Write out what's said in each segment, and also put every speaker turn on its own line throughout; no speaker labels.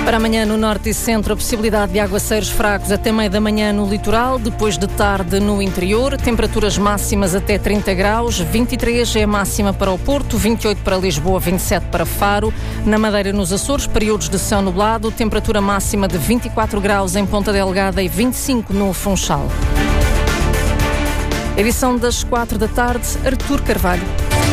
Para amanhã no norte e centro, a possibilidade de aguaceiros fracos até meio da manhã no litoral, depois de tarde no interior, temperaturas máximas até 30 graus, 23 é a máxima para o Porto, 28 para Lisboa, 27 para Faro. Na Madeira e nos Açores, períodos de céu nublado, temperatura máxima de 24 graus em Ponta Delgada e 25 no Funchal. Edição das 4 da tarde, Artur Carvalho.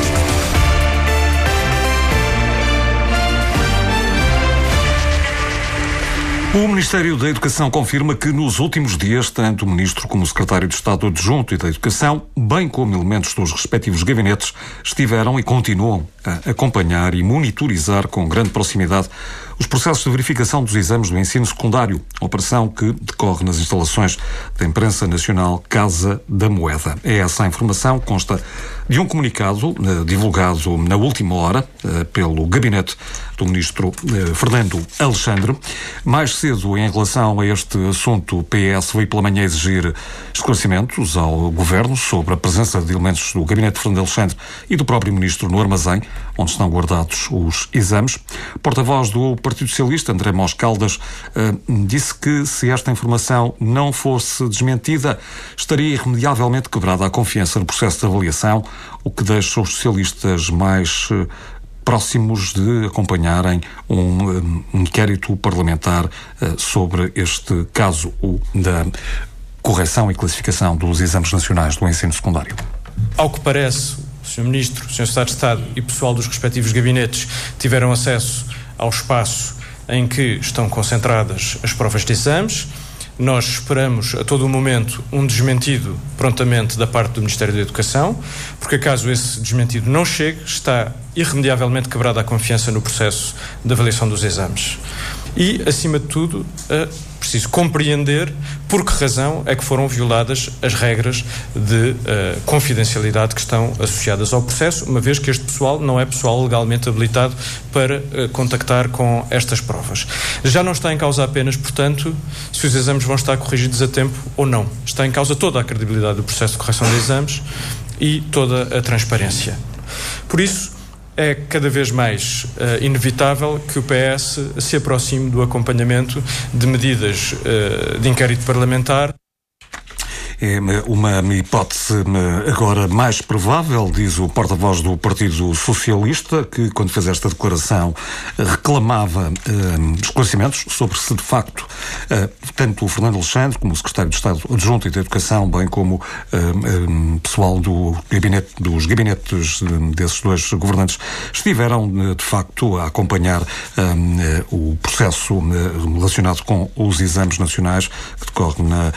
O Ministério da Educação confirma que nos últimos dias, tanto o Ministro como o Secretário de Estado Adjunto e da Educação, bem como elementos dos respectivos gabinetes, estiveram e continuam a acompanhar e monitorizar com grande proximidade os processos de verificação dos exames do ensino secundário, operação que decorre nas instalações da Imprensa Nacional Casa da Moeda. É essa a informação, consta de um comunicado divulgado na última hora pelo gabinete do Ministro Fernando Alexandre. Mais cedo, em relação a este assunto, o PS veio pela manhã exigir esclarecimentos ao Governo sobre a presença de elementos do gabinete de Fernando Alexandre e do próprio Ministro no armazém, onde estão guardados os exames. Porta-voz do Partido Socialista, André Mós Caldas, disse que se esta informação não fosse desmentida, estaria irremediavelmente quebrada a confiança no processo de avaliação, o que deixa os socialistas mais próximos de acompanharem um inquérito parlamentar sobre este caso, o da correção e classificação dos exames nacionais do ensino secundário.
Ao que parece, o Sr. Ministro, o Sr. Secretário de Estado e pessoal dos respectivos gabinetes tiveram acesso ao espaço em que estão concentradas as provas de exames. Nós esperamos a todo o momento um desmentido prontamente da parte do Ministério da Educação, porque caso esse desmentido não chegue, está irremediavelmente quebrada a confiança no processo de avaliação dos exames. E, acima de tudo, preciso compreender por que razão é que foram violadas as regras de confidencialidade que estão associadas ao processo, uma vez que este pessoal não é pessoal legalmente habilitado para contactar com estas provas. Já não está em causa apenas, portanto, se os exames vão estar corrigidos a tempo ou não. Está em causa toda a credibilidade do processo de correção de exames e toda a transparência. Por isso, é cada vez mais inevitável que o PS se aproxime do acompanhamento de medidas de inquérito parlamentar.
É uma hipótese agora mais provável, diz o porta-voz do Partido Socialista, que quando fez esta declaração reclamava esclarecimentos sobre se de facto tanto o Fernando Alexandre como o Secretário de Estado Adjunto e da Educação, bem como pessoal dos gabinetes desses dois governantes, estiveram de facto a acompanhar o processo relacionado com os exames nacionais que decorre na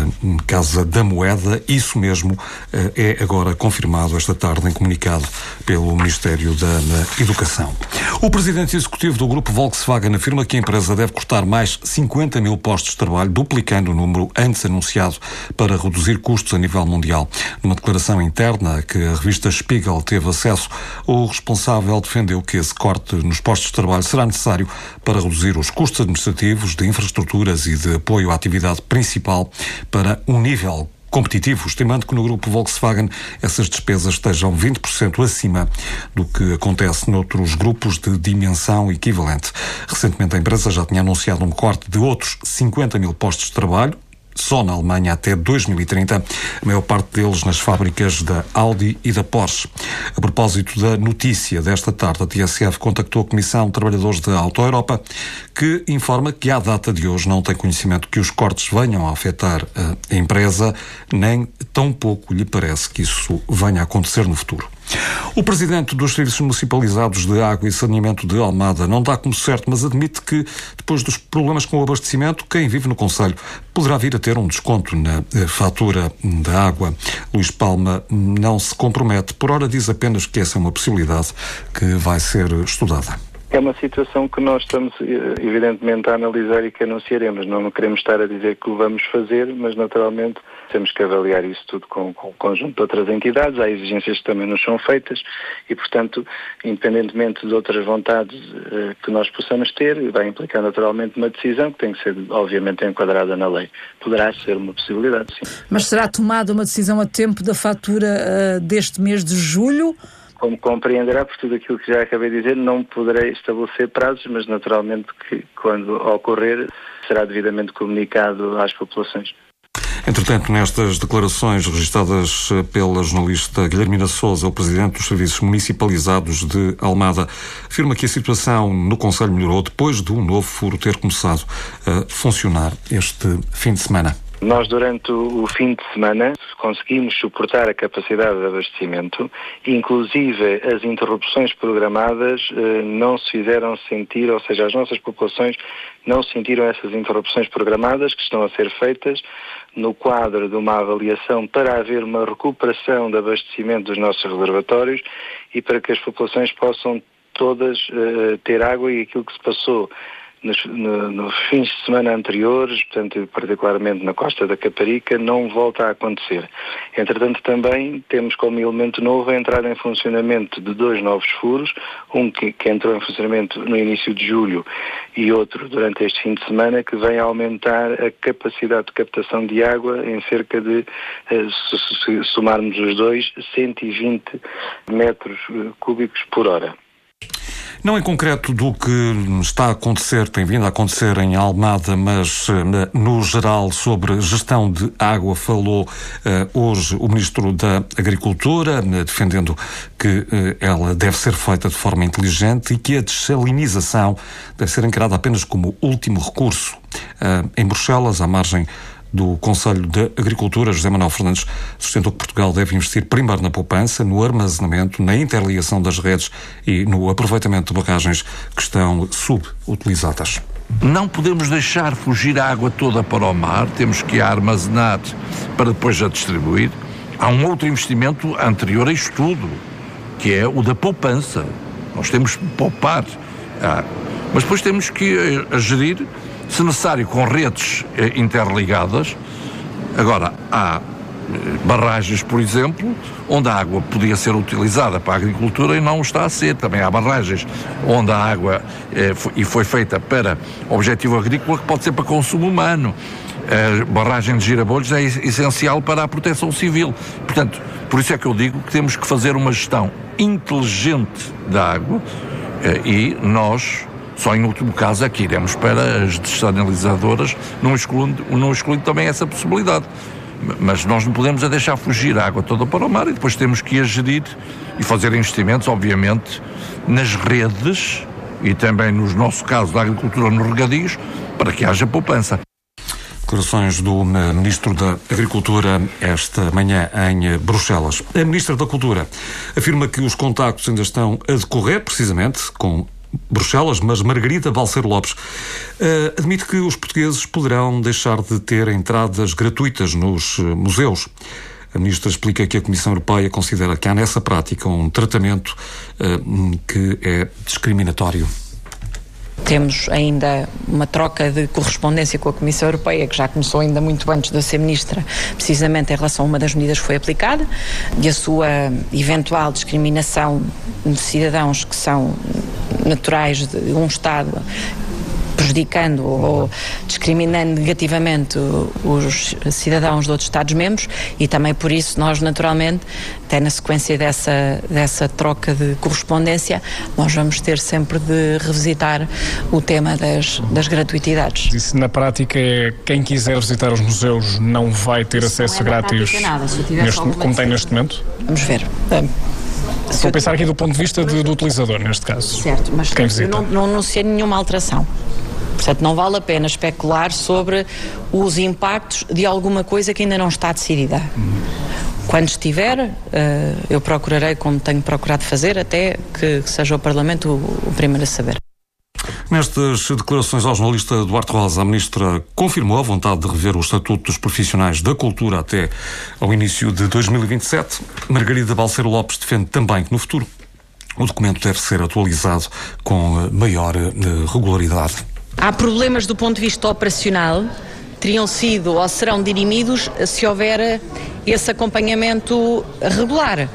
Casa da Moeda. Isso mesmo é agora confirmado esta tarde em comunicado pelo Ministério da Educação. O presidente executivo do grupo Volkswagen afirma que a empresa deve cortar mais 50 mil postos de trabalho, duplicando o número antes anunciado para reduzir custos a nível mundial. Numa declaração interna a que a revista Spiegel teve acesso, o responsável defendeu que esse corte nos postos de trabalho será necessário para reduzir os custos administrativos, de infraestruturas e de apoio à atividade principal para um nível competitivo, estimando que no grupo Volkswagen essas despesas estejam 20% acima do que acontece noutros grupos de dimensão equivalente. Recentemente a empresa já tinha anunciado um corte de outros 50 mil postos de trabalho, só na Alemanha até 2030, a maior parte deles nas fábricas da Audi e da Porsche. A propósito da notícia desta tarde, a TSF contactou a Comissão de Trabalhadores da Auto Europa, que informa que à data de hoje não tem conhecimento que os cortes venham a afetar a empresa, nem tampouco lhe parece que isso venha a acontecer no futuro. O presidente dos Serviços Municipalizados de Água e Saneamento de Almada não dá como certo, mas admite que, depois dos problemas com o abastecimento, quem vive no concelho poderá vir a ter um desconto na fatura da água. Luís Palma não se compromete, por ora diz apenas que essa é uma possibilidade que vai ser estudada.
É uma situação que nós estamos, evidentemente, a analisar e que anunciaremos. Não queremos estar a dizer que o vamos fazer, mas, naturalmente, temos que avaliar isso tudo com o conjunto de outras entidades. Há exigências que também nos são feitas e, portanto, independentemente de outras vontades que nós possamos ter, vai implicar, naturalmente, uma decisão que tem que ser, obviamente, enquadrada na lei. Poderá ser uma possibilidade, sim.
Mas será tomada uma decisão a tempo da fatura deste mês de julho?
Como compreenderá, por tudo aquilo que já acabei de dizer, não poderei estabelecer prazos, mas naturalmente que quando ocorrer será devidamente comunicado às populações.
Entretanto, nestas declarações registradas pela jornalista Guilhermina Sousa, o presidente dos Serviços Municipalizados de Almada afirma que a situação no concelho melhorou depois do novo furo ter começado a funcionar este fim de semana.
Nós, durante o fim de semana, conseguimos suportar a capacidade de abastecimento, inclusive as interrupções programadas não se fizeram sentir, ou seja, as nossas populações não sentiram essas interrupções programadas que estão a ser feitas no quadro de uma avaliação para haver uma recuperação de abastecimento dos nossos reservatórios e para que as populações possam todas ter água, e aquilo que se passou nos fins de semana anteriores, portanto, particularmente na Costa da Caparica, não volta a acontecer. Entretanto, também temos como elemento novo a entrada em funcionamento de 2 novos furos, um que entrou em funcionamento no início de julho e outro durante este fim de semana, que vem aumentar a capacidade de captação de água em cerca de, se somarmos os dois, 120 metros cúbicos por hora.
Não em concreto do que está a acontecer, tem vindo a acontecer em Almada, mas no geral sobre gestão de água falou hoje o Ministro da Agricultura, defendendo que ela deve ser feita de forma inteligente e que a dessalinização deve ser encarada apenas como último recurso. Em Bruxelas, à margem do Conselho de Agricultura, José Manuel Fernandes sustentou que Portugal deve investir primeiro na poupança, no armazenamento, na interligação das redes e no aproveitamento de barragens que estão subutilizadas.
Não podemos deixar fugir a água toda para o mar, temos que a armazenar para depois a distribuir. Há um outro investimento anterior a isto tudo, que é o da poupança. Nós temos que poupar, mas depois temos que gerir, se necessário, com redes interligadas. Agora, há barragens, por exemplo, onde a água podia ser utilizada para a agricultura e não está a ser. Também há barragens onde a água foi feita para objetivo agrícola, que pode ser para consumo humano. A barragem de Girabolhos é essencial para a proteção civil. Portanto, por isso é que eu digo que temos que fazer uma gestão inteligente da água e nós, só em último caso, aqui iremos para as dessalinizadoras, não excluindo também essa possibilidade. Mas nós não podemos deixar fugir a água toda para o mar e depois temos que a gerir e fazer investimentos, obviamente, nas redes e também, no nosso caso, da agricultura nos regadios, para que haja poupança.
Declarações do Ministro da Agricultura esta manhã em Bruxelas. A Ministra da Cultura afirma que os contactos ainda estão a decorrer, precisamente, com Bruxelas, mas Margarida Balseiro Lopes admite que os portugueses poderão deixar de ter entradas gratuitas nos museus. A ministra explica que a Comissão Europeia considera que há nessa prática um tratamento que é discriminatório.
Temos ainda uma troca de correspondência com a Comissão Europeia, que já começou ainda muito antes de eu ser ministra, precisamente em relação a uma das medidas que foi aplicada, e a sua eventual discriminação de cidadãos que são naturais de um Estado, prejudicando ou discriminando negativamente os cidadãos de outros Estados-membros, e também por isso nós, naturalmente, até na sequência dessa troca de correspondência, nós vamos ter sempre de revisitar o tema das gratuitidades.
Isso na prática é quem quiser visitar os museus não vai ter acesso grátis como tem neste momento?
Vamos ver.
Estou a pensar aqui do ponto de vista do utilizador, neste caso.
Certo, mas
quem visita.
Não anunciei nenhuma alteração. Portanto, não vale a pena especular sobre os impactos de alguma coisa que ainda não está decidida. Quando estiver, eu procurarei, como tenho procurado fazer, até que seja o Parlamento o primeiro a saber.
Nestas declarações ao jornalista Duarte Rosa, a ministra confirmou a vontade de rever o Estatuto dos Profissionais da Cultura até ao início de 2027. Margarida Balseiro Lopes defende também que no futuro o documento deve ser atualizado com maior regularidade.
Há problemas do ponto de vista operacional, teriam sido ou serão dirimidos se houver esse acompanhamento regular.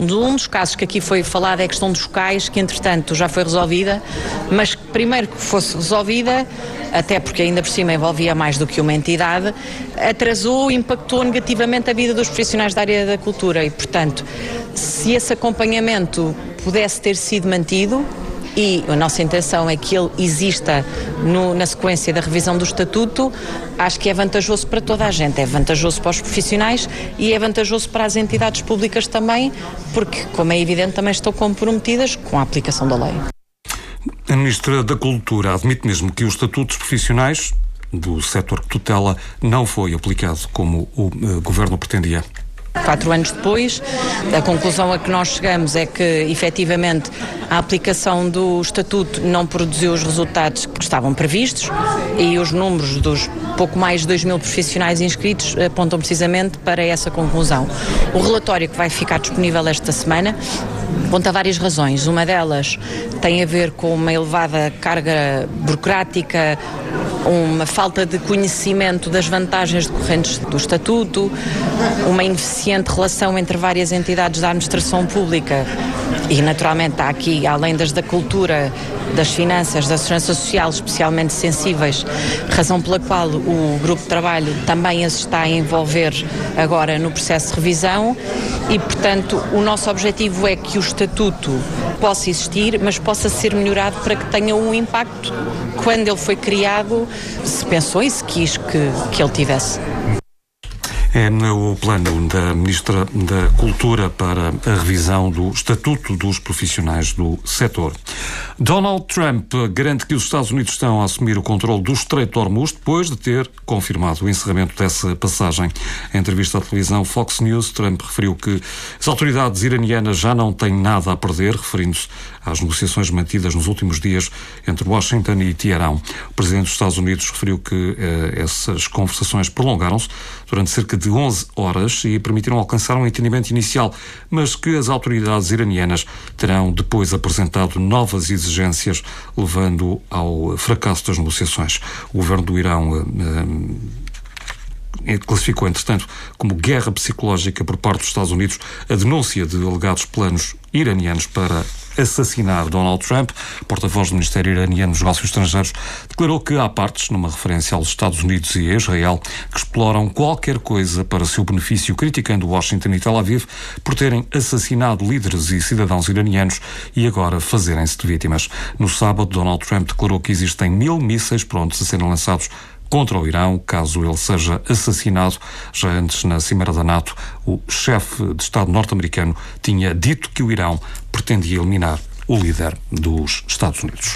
Um dos casos que aqui foi falado é a questão dos cais, que entretanto já foi resolvida, mas primeiro que fosse resolvida, até porque ainda por cima envolvia mais do que uma entidade, atrasou e impactou negativamente a vida dos profissionais da área da cultura e, portanto, se esse acompanhamento pudesse ter sido mantido, e a nossa intenção é que ele exista na sequência da revisão do Estatuto, acho que é vantajoso para toda a gente, é vantajoso para os profissionais e é vantajoso para as entidades públicas também, porque, como é evidente, também estão comprometidas com a aplicação da lei.
A Ministra da Cultura admite mesmo que o Estatuto dos Profissionais do setor que tutela não foi aplicado como o Governo pretendia.
4 anos depois, a conclusão a que nós chegamos é que, efetivamente, a aplicação do Estatuto não produziu os resultados que estavam previstos e os números dos pouco mais de 2.000 profissionais inscritos apontam precisamente para essa conclusão. O relatório que vai ficar disponível esta semana aponta várias razões. Uma delas tem a ver com uma elevada carga burocrática, uma falta de conhecimento das vantagens decorrentes do Estatuto, uma ineficiente relação entre várias entidades da administração pública e, naturalmente, há aqui, além das da cultura, das finanças, da segurança social, especialmente sensíveis, razão pela qual o grupo de trabalho também as está a envolver agora no processo de revisão e, portanto, o nosso objetivo é que o Estatuto possa existir, mas possa ser melhorado para que tenha um impacto quando ele foi criado, se pensou e se quis que ele tivesse.
É o plano da Ministra da Cultura para a revisão do Estatuto dos Profissionais do setor. Donald Trump garante que os Estados Unidos estão a assumir o controle do Estreito de Hormuz depois de ter confirmado o encerramento dessa passagem. Em entrevista à televisão Fox News, Trump referiu que as autoridades iranianas já não têm nada a perder, referindo-se às negociações mantidas nos últimos dias entre Washington e Teherão. O presidente dos Estados Unidos referiu que essas conversações prolongaram-se durante cerca de 11 horas e permitiram alcançar um entendimento inicial, mas que as autoridades iranianas terão depois apresentado novas exigências, levando ao fracasso das negociações. O governo do Irão classificou, entretanto, como guerra psicológica por parte dos Estados Unidos a denúncia de alegados planos iranianos para assassinar Donald Trump. Porta-voz do Ministério Iraniano dos Negócios Estrangeiros declarou que há partes, numa referência aos Estados Unidos e a Israel, que exploram qualquer coisa para seu benefício, criticando Washington e Tel Aviv por terem assassinado líderes e cidadãos iranianos e agora fazerem-se de vítimas. No sábado, Donald Trump declarou que existem 1000 mísseis prontos a serem lançados contra o Irão, caso ele seja assassinado. Já antes, na Cimeira da NATO, o chefe de Estado norte-americano tinha dito que o Irão pretendia eliminar o líder dos Estados Unidos.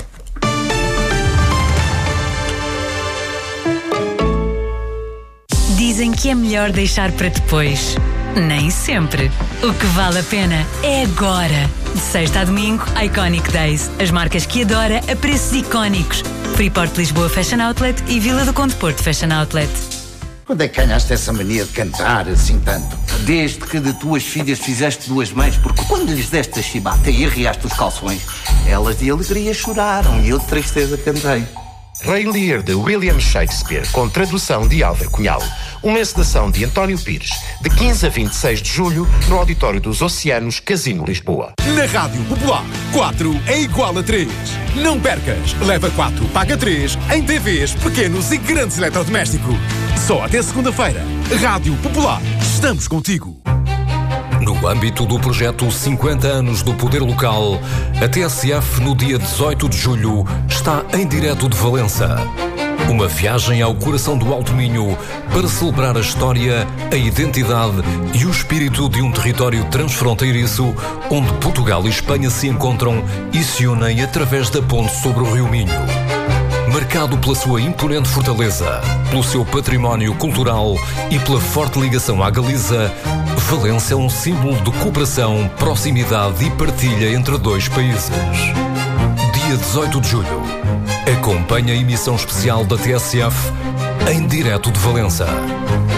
Dizem que é melhor deixar para depois. Nem sempre. O que vale a pena é agora. De sexta a domingo, Iconic Days. As marcas que adora a preços icónicos. Freeport Lisboa Fashion Outlet e Vila do Conde Porto Fashion Outlet.
Quando é que ganhaste essa mania de cantar assim tanto?
Desde que de tuas filhas fizeste 2 mães, porque quando lhes deste a chibata e arriaste os calções, elas de alegria choraram e eu de tristeza cantei.
Rei Lear de William Shakespeare, com tradução de Álvaro Cunhal. Uma encenação de António Pires, de 15 a 26 de julho, no Auditório dos Oceanos, Casino Lisboa.
Na Rádio Popular, 4 é igual a 3. Não percas, leva 4, paga 3 em TVs, pequenos e grandes eletrodomésticos. Só até segunda-feira. Rádio Popular, estamos contigo.
No âmbito do projeto 50 anos do Poder Local, a TSF, no dia 18 de julho, está em direto de Valença. Uma viagem ao coração do Alto Minho para celebrar a história, a identidade e o espírito de um território transfronteiriço onde Portugal e Espanha se encontram e se unem através da ponte sobre o Rio Minho. Marcado pela sua imponente fortaleza, pelo seu património cultural e pela forte ligação à Galiza, Valença é um símbolo de cooperação, proximidade e partilha entre 2 países. Dia 18 de julho. Acompanhe a emissão especial da TSF em direto de Valença.